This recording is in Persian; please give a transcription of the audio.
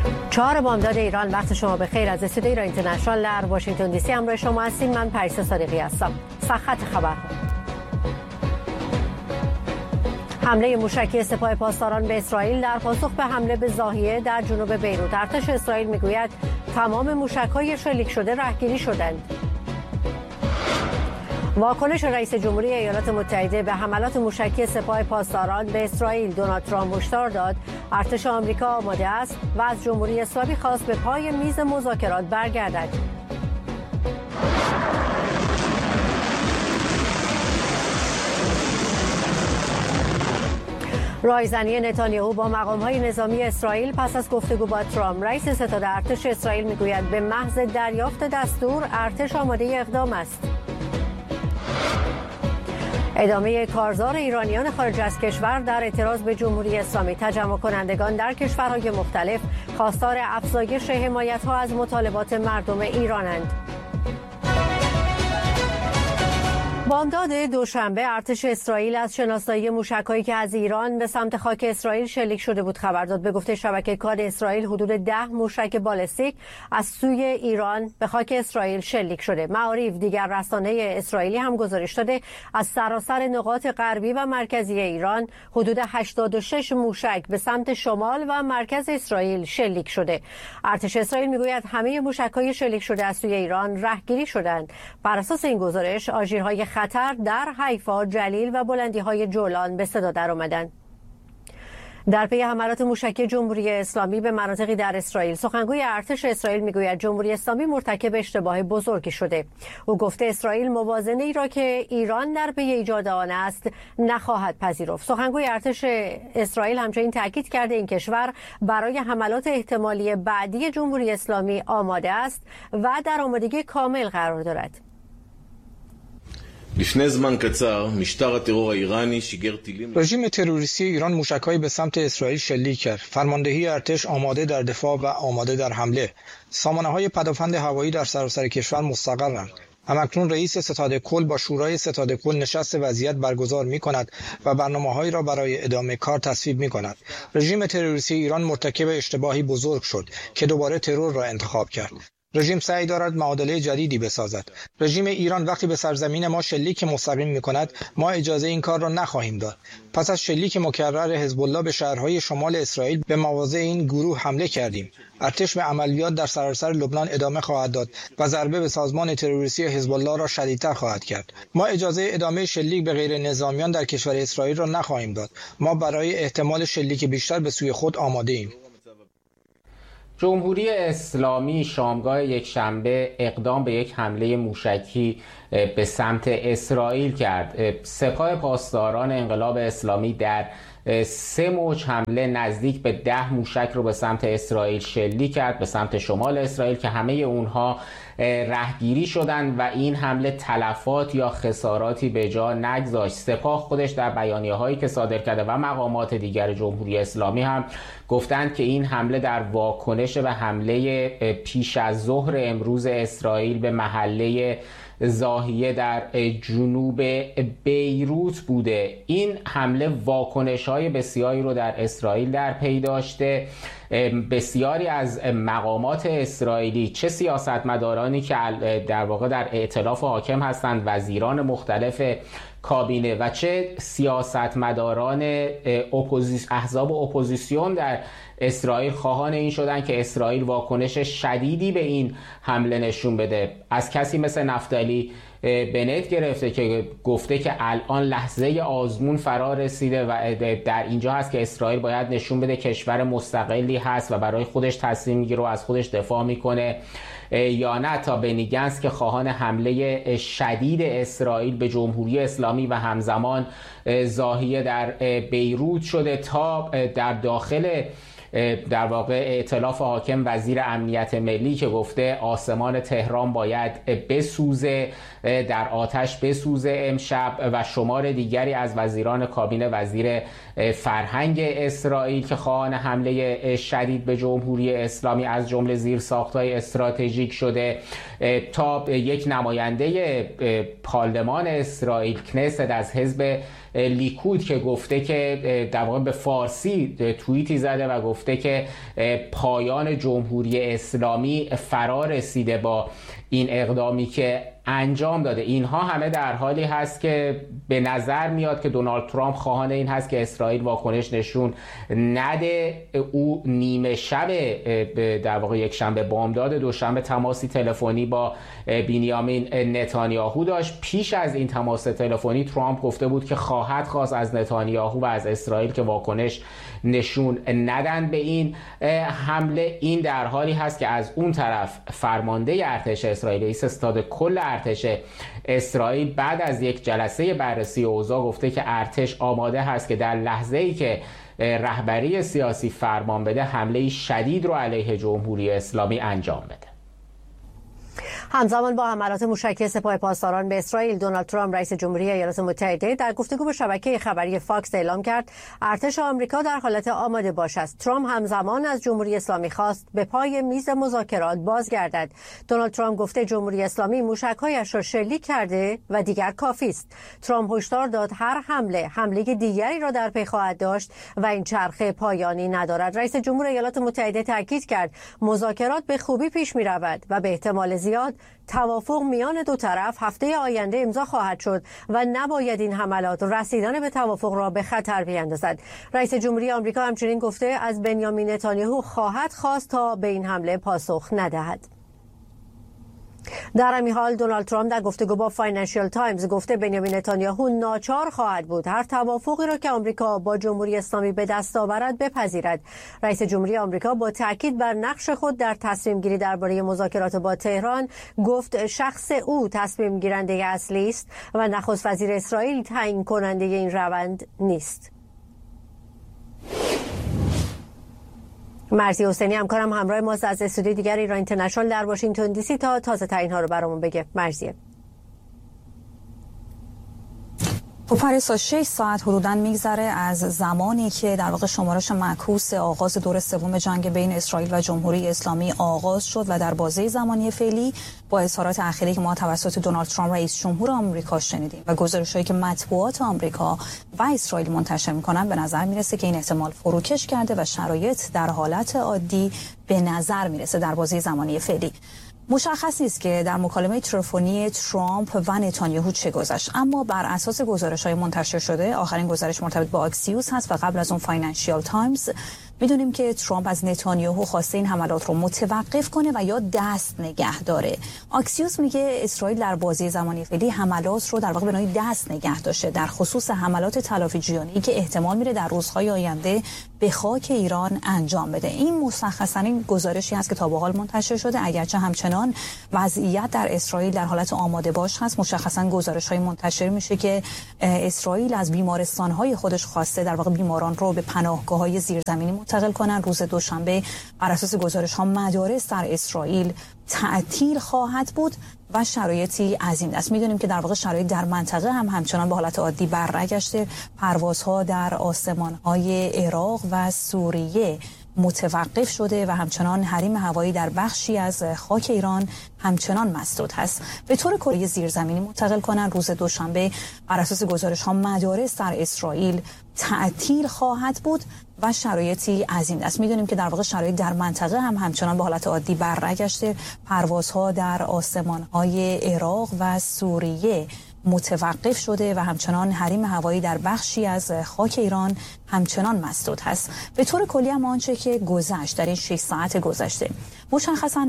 4 بامداد ایران، وقت شما بخیر. از استودیوی ایران اینترنشنال در واشنگتن دی سی همراه شما هستیم. من پریسا صادقی هستم. سرخط خبرها: حمله موشکی سپاه پاسداران به اسرائیل در پاسخ به حمله به ضاحیه در جنوب بیروت. ارتش اسرائیل میگوید تمام موشک‌های شلیک شده رهگیری شدند. واکنش رئیس جمهوری ایالات متحده به حملات موشکی سپاه پاسداران به اسرائیل. دونالد ترامپ هشدار داد ارتش آمریکا آماده است و از جمهوری اسلامی خواست به پای میز مذاکرات برگردد. رایزنی نتانیاهو با مقام‌های نظامی اسرائیل پس از گفتگو با ترامپ. رئیس ستاد ارتش اسرائیل میگوید به محض دریافت دستور ارتش آماده اقدام است. ادامه کارزار ایرانیان خارج از کشور در اعتراض به جمهوری اسلامی. تجمع کنندگان در کشورهای مختلف خواستار افزایش حمایت‌ها از مطالبات مردم ایرانند. بامداد دوشنبه ارتش اسرائیل از شناسایی موشک‌هایی که از ایران به سمت خاک اسرائیل شلیک شده بود خبر داد. به گفته شبکه کاد اسرائیل حدود 10 موشک بالستیک از سوی ایران به خاک اسرائیل شلیک شده. معاریف، دیگر رسانه اسرائیلی، هم گزارش داده از سراسر نقاط غربی و مرکزی ایران حدود 86 موشک به سمت شمال و مرکز اسرائیل شلیک شده. ارتش اسرائیل میگوید همه موشک‌های شلیک شده از سوی ایران رهگیری شدند. بر اساس این گزارش آژیرهای خطر در حیفا، جلیل و بلندی‌های جولان به صدا درآمدند. در پی حملات موشکی جمهوری اسلامی به مناطقی در اسرائیل، سخنگوی ارتش اسرائیل میگوید جمهوری اسلامی مرتکب اشتباه بزرگی شده. او گفته اسرائیل موازنه‌ای را که ایران در پی ایجاد آن است نخواهد پذیرفت. سخنگوی ارتش اسرائیل همچنین تاکید کرده این کشور برای حملات احتمالی بعدی جمهوری اسلامی آماده است و در آمادگی کامل قرار دارد. رژیم تروریستی ایران موشک‌هایی به سمت اسرائیل شلیک کرد. فرماندهی ارتش آماده در دفاع و آماده در حمله. سامانه‌های پدافند هوایی در سراسر کشور مستقرند. همکنون رئیس ستاد کل با شورای ستاد کل نشست وضعیت برگزار می‌کند و برنامه‌هایی را برای ادامه کار تصویب می‌کند. رژیم تروریستی ایران مرتکب اشتباهی بزرگ شد که دوباره ترور را انتخاب کرد. رژیم سعی دارد معادله جدیدی بسازد. رژیم ایران وقتی به سرزمین ما شلیک مستقیم می‌کند، ما اجازه این کار را نخواهیم داد. پس از شلیک مکرر حزب الله به شهرهای شمال اسرائیل به مواضع این گروه حمله کردیم. ارتش به عملیات در سراسر لبنان ادامه خواهد داد و ضربه به سازمان تروریستی حزب الله را شدیدتر خواهد کرد. ما اجازه ادامه شلیک به غیر نظامیان در کشور اسرائیل را نخواهیم داد. ما برای احتمال شلیک بیشتر به سوی خود آماده ایم. جمهوری اسلامی شامگاه یکشنبه اقدام به یک حمله موشکی به سمت اسرائیل کرد. سپاه پاسداران انقلاب اسلامی در 3 موج حمله نزدیک به 10 موشک رو به سمت اسرائیل شلیک کرد، به سمت شمال اسرائیل، که همه اونها رهگیری شدند و این حمله تلفات یا خساراتی به جا نگذاشت. سپاه خودش در بیانیه‌هایی که صادر کرده و مقامات دیگر جمهوری اسلامی هم گفتند که این حمله در واکنش به حمله پیش از ظهر امروز اسرائیل به محله ضاحیه در جنوب بیروت بوده. این حمله واکنش‌های بسیاری رو در اسرائیل در پی داشته. بسیاری از مقامات اسرائیلی، چه سیاستمدارانی که در واقع در ائتلاف حاکم هستند، وزیران مختلف کابینه، و چه سیاستمداران احزاب اپوزیسیون در اسرائیل خواهان این شدن که اسرائیل واکنش شدیدی به این حمله نشون بده. از کسی مثل نفتالی بنت گرفته که گفته که الان لحظه آزمون فرا رسیده و در اینجا هست که اسرائیل باید نشون بده کشور مستقلی هست و برای خودش تصمیم میگیره و از خودش دفاع میکنه یا نه، تا بنی گنتس که خواهان حمله شدید اسرائیل به جمهوری اسلامی و همزمان ضاحیه در بیروت شده، تا در داخل در واقع ائتلاف حاکم وزیر امنیت ملی که گفته آسمان تهران باید بسوزه، در آتش بسوزه امشب، و شمار دیگری از وزیران کابینه، وزیر فرهنگ اسرائیل که خواهان حمله شدید به جمهوری اسلامی از جمله زیرساخت‌های استراتژیک شده، تا یک نماینده پارلمان اسرائیل کنست از حزب لیکود که گفته که در واقع به فارسی توییتی زده و گفته که پایان جمهوری اسلامی فرا رسیده با این اقدامی که انجام داده. اینها همه در حالی هست که به نظر میاد که دونالد ترامپ خواهان این هست که اسرائیل واکنش نشون نده. او نیمه شب در واقع یک شنبه بامداد دوشنبه تماسی تلفنی با بنیامین نتانیاهو داشت. پیش از این تماس تلفنی ترامپ گفته بود که خواهد خواست از نتانیاهو و از اسرائیل که واکنش نشون ندن به این حمله. این در حالی هست که از اون طرف فرمانده ارتش اسرائیل، رئیس استاد کل ارتش اسرائیل، بعد از یک جلسه بررسی اوضاع گفته که ارتش آماده هست که در لحظه‌ای که رهبری سیاسی فرمان بده حمله شدید رو علیه جمهوری اسلامی انجام بده. همزمان با حملات موشکی سپاه پاسداران به اسرائیل، دونالد ترامپ رئیس جمهوری ایالات متحده در گفتگو با شبکه خبری فاکس اعلام کرد ارتش آمریکا در حالت آماده باش است. ترامپ همزمان از جمهوری اسلامی خواست به پای میز مذاکرات بازگردد. دونالد ترامپ گفته جمهوری اسلامی موشک‌هایش را شلیک کرده و دیگر کافی است. ترامپ هشدار داد هر حمله دیگری را در پی خواهد داشت و این چرخه پایانی ندارد. رئیس جمهور ایالات متحده تاکید کرد مذاکرات به خوبی پیش می‌رود و به احتمال زیاد توافق میان دو طرف هفته آینده امضا خواهد شد و نباید این حملات رسیدن به توافق را به خطر بیندازد. رئیس جمهوری آمریکا همچنین گفته از بنیامین نتانیاهو خواهد خواست تا به این حمله پاسخ ندهد. در همین حال دونالد ترامپ در گفتگو با فاینانشیال تایمز گفته بنیامین نتانیاهو ناچار خواهد بود هر توافقی را که آمریکا با جمهوری اسلامی به دست آورد بپذیرد. رئیس جمهوری آمریکا با تاکید بر نقش خود در تصمیم گیری درباره مذاکرات با تهران گفت شخص او تصمیم گیرنده اصلی است و نخست وزیر اسرائیل تعیین کننده این روند نیست. مرزی حسینی همکارم همراه ماست از استودیوی دیگر ایران اینترنشنال در واشنگتن دی سی تا تازه ترین ها رو برامون بگه. مرزیه. پریسا 6 ساعت حدوداً میگذره از زمانی که در واقع شمارش معکوس آغاز دور سوم جنگ بین اسرائیل و جمهوری اسلامی آغاز شد و در بازه زمانی فعلی با اظهارات اخیری که ما توسط دونالد ترامپ رئیس جمهور آمریکا شنیدیم و گزارش‌هایی که مطبوعات آمریکا و اسرائیل منتشر می‌کنن به نظر میرسه که این احتمال فروکش کرده و شرایط در حالت عادی به نظر میرسه در بازه زمانی فعلی. مشخص نیست که در مکالمه تلفنی ترامپ و نتانیاهو چه گذشت، اما بر اساس گزارش‌های منتشر شده، آخرین گزارش مرتبط با آکسیوس هست و قبل از اون فاینانشیال تایمز، میدونیم که ترامپ از نتانیاهو خواسته این حملات رو متوقف کنه و یا دست نگه داره. آکسیوس میگه اسرائیل در بازه زمانی فعلی حملات رو در واقع به نوعی دست نگه داشته، در خصوص حملات تلافی جویانه‌ای که احتمال میره در روزهای آینده به خاک ایران انجام بده. این مشخصاً این گزارشی هست که تا به حال منتشر شده، اگرچه همچنان وضعیت در اسرائیل در حالت آماده باش هست. مشخصاً گزارش‌های منتشر میشه که اسرائیل از بیمارستان‌های خودش خواسته در واقع بیماران رو به پناهگاه‌های زیرزمینی منتقل کنن. روز دوشنبه بر اساس گزارش‌ها مدارس در اسرائیل تعطیل خواهد بود و شرایطی عظیم است. میدونیم که در واقع شرایط در منطقه هم همچنان به حالت عادی برنگشته. پروازها در آسمان‌های عراق و سوریه متوقف شده و همچنان حریم هوایی در بخشی از خاک ایران همچنان مسدود هست. به طور کلی زیرزمینی منتقل کنن. روز دوشنبه بر اساس گزارش‌ها مدارس در اسرائیل تعطیل خواهد بود و شرایطی عظیم است. میدونیم که در واقع شرایط در منطقه هم همچنان به حالت عادی برنگشته. پروازها در آسمان‌های عراق و سوریه متوقف شده و همچنان حریم هوایی در بخشی از خاک ایران همچنان مسدود هست. به طور کلی هم آنچه که گذشت در این 6 ساعت گذشته مشخصاً